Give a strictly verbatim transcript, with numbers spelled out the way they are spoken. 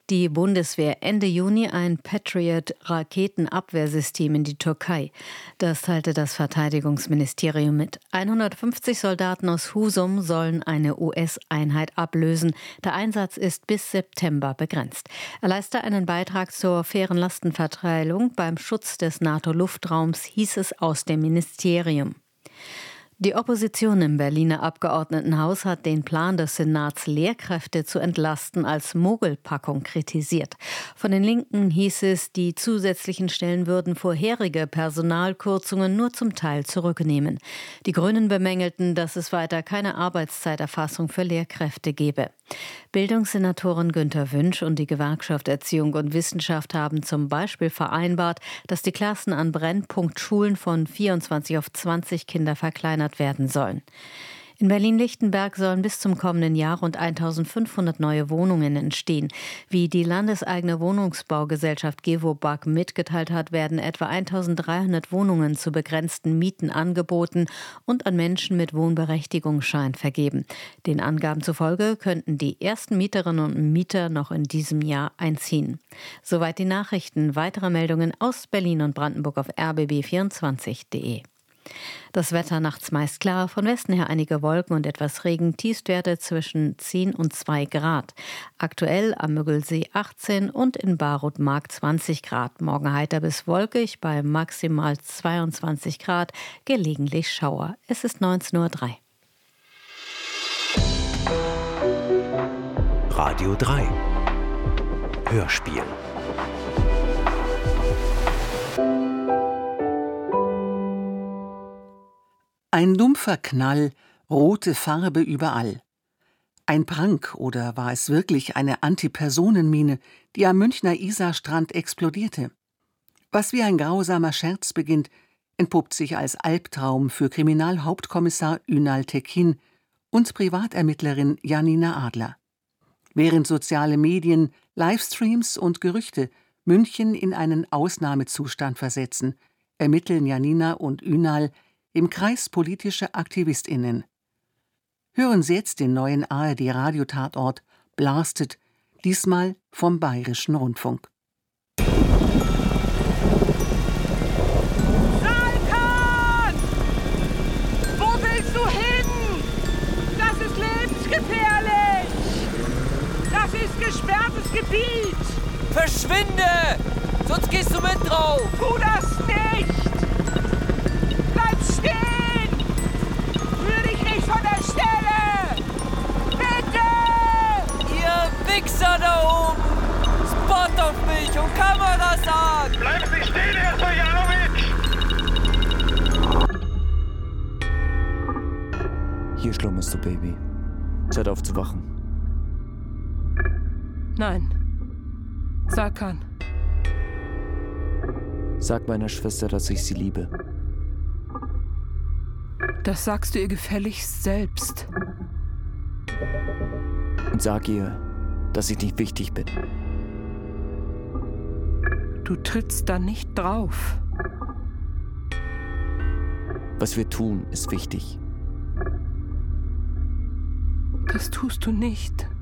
die Bundeswehr Ende Juni ein Patriot-Raketenabwehrsystem in die Türkei. Das teilte das Verteidigungsministerium mit. hundertfünfzig Soldaten aus Husum sollen eine U S-Einheit ablösen. Der Einsatz ist bis September begrenzt. Er leiste einen Beitrag zur fairen Lastenverteilung beim Schutz des NATO-Luftraums, hieß es aus dem Ministerium. Die Opposition im Berliner Abgeordnetenhaus hat den Plan des Senats, Lehrkräfte zu entlasten, als Mogelpackung kritisiert. Von den Linken hieß es, die zusätzlichen Stellen würden vorherige Personalkürzungen nur zum Teil zurücknehmen. Die Grünen bemängelten, dass es weiter keine Arbeitszeiterfassung für Lehrkräfte gebe. Bildungssenatoren Günter Wünsch und die Gewerkschaft Erziehung und Wissenschaft haben zum Beispiel vereinbart, dass die Klassen an Brennpunktschulen von vierundzwanzig auf zwanzig Kinder verkleinert werden sollen. In Berlin-Lichtenberg sollen bis zum kommenden Jahr rund eintausendfünfhundert neue Wohnungen entstehen. Wie die landeseigene Wohnungsbaugesellschaft Gewobag mitgeteilt hat, werden etwa eintausenddreihundert Wohnungen zu begrenzten Mieten angeboten und an Menschen mit Wohnberechtigungsschein vergeben. Den Angaben zufolge könnten die ersten Mieterinnen und Mieter noch in diesem Jahr einziehen. Soweit die Nachrichten. Weitere Meldungen aus Berlin und Brandenburg auf r b b vierundzwanzig punkt d e. Das Wetter nachts meist klar, von Westen her einige Wolken und etwas Regen, Tiefstwerte zwischen zehn und zwei Grad. Aktuell am Müggelsee achtzehn und in Barut-Mark zwanzig Grad. Morgen heiter bis wolkig bei maximal zweiundzwanzig Grad, gelegentlich Schauer. Es ist neunzehn Uhr drei. Radio drei Hörspiel. Ein dumpfer Knall, rote Farbe überall. Ein Prank oder war es wirklich eine Antipersonenmine, die am Münchner Isarstrand explodierte? Was wie ein grausamer Scherz beginnt, entpuppt sich als Albtraum für Kriminalhauptkommissar Ünal Tekin und Privatermittlerin Janina Adler. Während soziale Medien, Livestreams und Gerüchte München in einen Ausnahmezustand versetzen, ermitteln Janina und Ünal im Kreis politische AktivistInnen. Hören Sie jetzt den neuen A R D-Radiotatort Blasted, diesmal vom Bayerischen Rundfunk. Salkan! Wo willst du hin? Das ist lebensgefährlich! Das ist gesperrtes Gebiet! Verschwinde! Sonst gehst du mit drauf! Tu das nicht! Stehen! Führ dich nicht von der Stelle! Bitte! Ihr Wichser da oben! Spot auf mich und Kameras an! Bleiben Sie stehen, Herr Stojanovic! Hier schlummerst du, Baby. Zeit aufzuwachen. Nein. Salkan. Sag meiner Schwester, dass ich sie liebe. Das sagst du ihr gefälligst selbst. Und sag ihr, dass ich nicht wichtig bin. Du trittst da nicht drauf. Was wir tun, ist wichtig. Das tust du nicht.